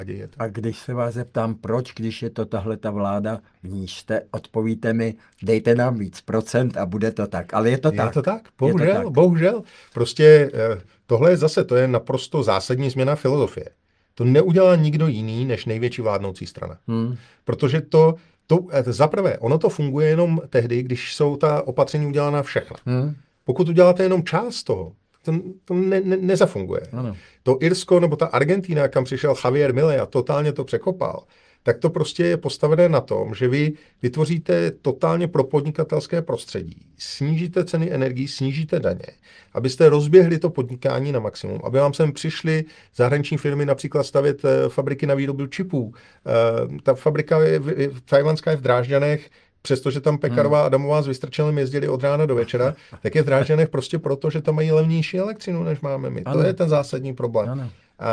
děje to. A když se vás zeptám, proč, když je to tahle ta vláda, v níž jste, odpovíte mi, dejte nám víc procent a bude to tak. Ale je to tak. Je to tak, Je to tak. bohužel. Prostě tohle je zase, to je naprosto zásadní změna filozofie. To neudělá nikdo jiný, než největší vládnoucí strana. Protože za prvé, ono to funguje jenom tehdy, když jsou ta opatření udělána všechna. Pokud uděláte jenom část toho, to nezafunguje. Ano. To Irsko nebo ta Argentina, kam přišel Javier Milei a totálně to překopal, tak to prostě je postavené na tom, že vy vytvoříte totálně propodnikatelské prostředí, snížíte ceny energií, snížíte daně, abyste rozběhli to podnikání na maximum, aby vám sem přišly zahraniční firmy například stavět fabriky na výrobu čipů. Ta fabrika tajvanská je v Drážďanech, přestože tam Pekarová a Adamová s Vystrčelem jezdili od rána do večera, tak je v Drážďanech prostě proto, že tam mají levnější elektřinu, než máme my. Ano. To je ten zásadní problém. Ano.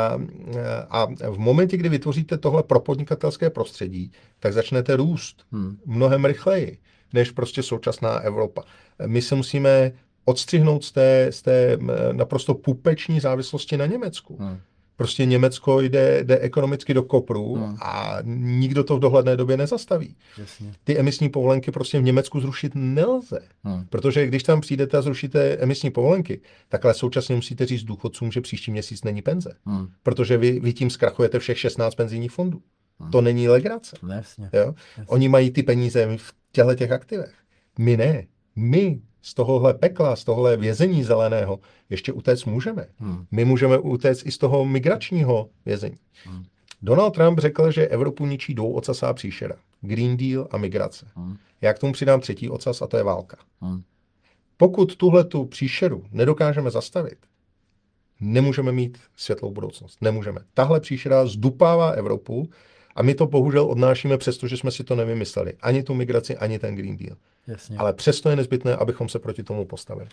A v momentě, kdy vytvoříte tohle propodnikatelské prostředí, tak začnete růst mnohem rychleji, než prostě současná Evropa. My se musíme odstřihnout z té naprosto pupeční závislosti na Německu. Prostě Německo jde ekonomicky do kopru a nikdo to v dohledné době nezastaví. Jasně. Ty emisní povolenky prostě v Německu zrušit nelze. Protože když tam přijdete a zrušíte emisní povolenky, tak ale současně musíte říct důchodcům, že příští měsíc není penze. Protože vy tím zkrachujete všech 16 penzijních fondů. To není legrace. Jasně. Jo? Oni mají ty peníze v těch aktivech. My ne. My z tohohle pekla, z tohohle vězení zeleného ještě utéct můžeme. My můžeme utéct i z toho migračního vězení. Donald Trump řekl, že Evropu ničí dvouocasá příšera. Green Deal a migrace. Já k tomu přidám třetí ocas a to je válka. Pokud tuhletu příšeru nedokážeme zastavit, nemůžeme mít světlou budoucnost. Nemůžeme. Tahle příšera zdupává Evropu a my to bohužel odnášíme, přestože jsme si to nevymysleli. Ani tu migraci, ani ten Green Deal. Jasně. Ale přesto je nezbytné, abychom se proti tomu postavili.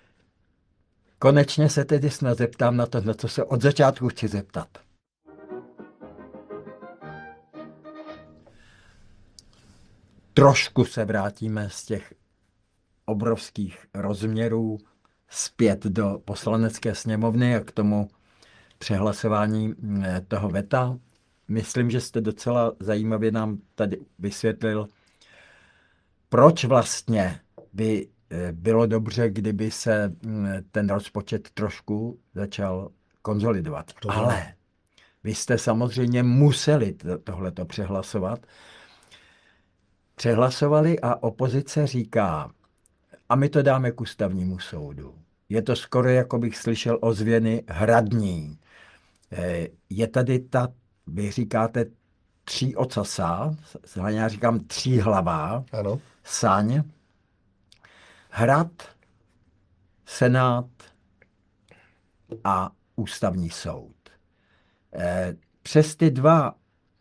Konečně se tedy snad zeptám na to, na co se od začátku chci zeptat. Trošku se vrátíme z těch obrovských rozměrů zpět do Poslanecké sněmovny a k tomu přehlasování toho veta. Myslím, že jste docela zajímavě nám tady vysvětlil, proč vlastně by bylo dobře, kdyby se ten rozpočet trošku začal konsolidovat. Ale vy jste samozřejmě museli tohleto přehlasovat. Přehlasovali a opozice říká, a my to dáme k ústavnímu soudu. Je to skoro, jako bych slyšel ozvěny hradní. Je tady ta, vy říkáte, tříocasá, já říkám tříhlavá, ano. Saň, Hrad, Senát a ústavní soud. Přes ty dva,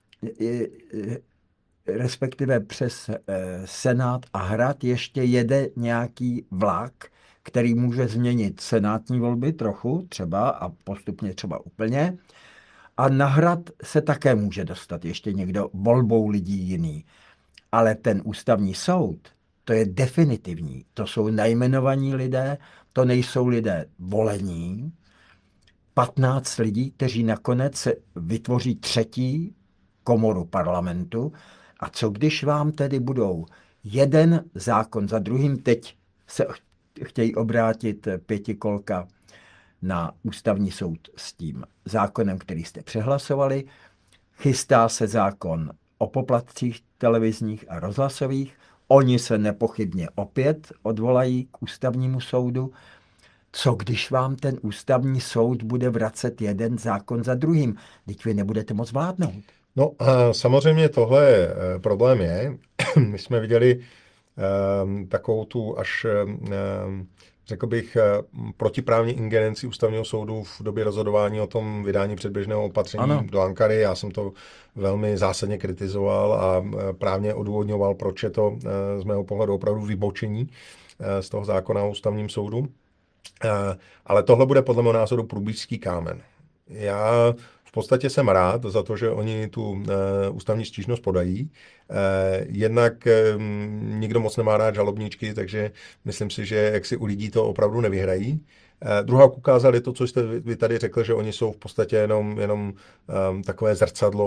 respektive přes Senát a Hrad ještě jede nějaký vlak, který může změnit senátní volby trochu třeba a postupně třeba úplně. A na Hrad se také může dostat ještě někdo volbou lidí jiný. Ale ten ústavní soud, to je definitivní. To jsou najmenovaní lidé, to nejsou lidé volení. 15 lidí, kteří nakonec se vytvoří třetí komoru parlamentu. A co když vám tedy budou jeden zákon za druhým, teď se chtějí obrátit pětikolka na ústavní soud s tím zákonem, který jste přehlasovali. Chystá se zákon o poplatcích televizních a rozhlasových. Oni se nepochybně opět odvolají k ústavnímu soudu. Co když vám ten ústavní soud bude vracet jeden zákon za druhým? Vždyť vy nebudete moc vládnout. No samozřejmě tohle problém je. My jsme viděli takovou tu až, řekl bych, protiprávní ingerenci ústavního soudu v době rozhodování o tom vydání předběžného opatření do Ankary. Já jsem to velmi zásadně kritizoval a právně odůvodňoval, proč je to z mého pohledu opravdu vybočení z toho zákona o ústavním soudu. Ale tohle bude podle mého názoru průbířský kámen. Já v podstatě jsem rád za to, že oni tu ústavní stížnost podají. Jednak nikdo moc nemá rád žalobníčky, takže myslím si, že jak si u lidí to opravdu nevyhrají. Druhá ukázali to, co jste vy tady řekl, že oni jsou v podstatě jenom takové zrcadlo